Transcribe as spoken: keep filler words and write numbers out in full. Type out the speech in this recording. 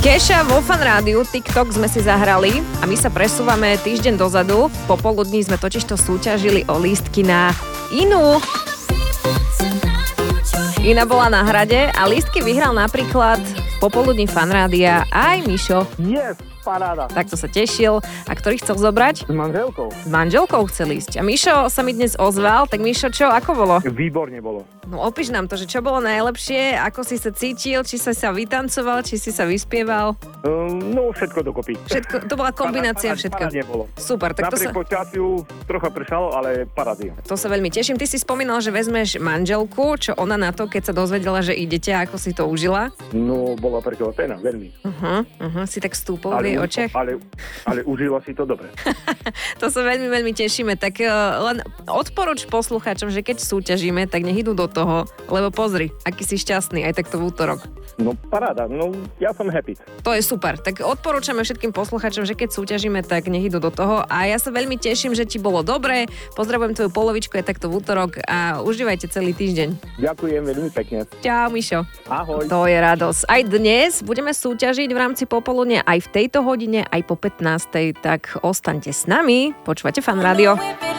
Keša vo Fan Rádiu, TikTok sme si zahrali a my sa presúvame týždeň dozadu. Popoludní sme totižto súťažili o lístky na Inu. Ina bola na hrade a lístky vyhral napríklad popoludní Fan Rádia aj Mišo. Yes, paráda. Takto sa tešil. A ktorý chcel zobrať? S manželkou. S manželkou chcel ísť. A Mišo sa mi dnes ozval, tak Mišo, čo, ako bolo? Výborne bolo. No opíš nám to, že čo bolo najlepšie, ako si sa cítil, či si sa vytancoval, či si sa vyspieval. Um, no, všetko dokopy. Všetko, to bola kombinácia Parad- všetko. parádne bolo. Super, tak to Napriek sa, počasiu trocha pršalo, ale parádne. to sa veľmi teším. Ty si spomínal, že vezmeš manželku, čo ona na to, keď sa dozvedela, že idete, ako si to užila? No, bola prekvapená, veľmi. Uh-huh, uh-huh, si tak stúpol v jej u- očiach. ale, ale užila si to dobre. To sa veľmi, veľmi tešíme. Tak uh, len odporuč poslucháčom, že keď súťažíme, tak nech idú do toho, lebo pozri, aký si šťastný aj takto v útorok. No, paráda, no, ja som happy. To je super. Tak odporúčame všetkým poslucháčom, že keď súťažíme, tak nech idú do toho. A ja sa veľmi teším, že ti bolo dobre. Pozdravujem tvoju polovičku aj takto v útorok a užívajte celý týždeň. Ďakujem veľmi pekne. Čau, Mišo. Ahoj. To je radosť. Aj dnes budeme súťažiť v rámci popoludne, aj v tejto hodine, aj po pätnástej. Tak ostaňte s nami. Počúvate Fan Rádio.